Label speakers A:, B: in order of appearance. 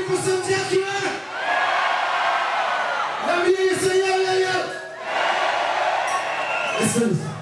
A: pour se dire que la vie est Seigneur, Listen.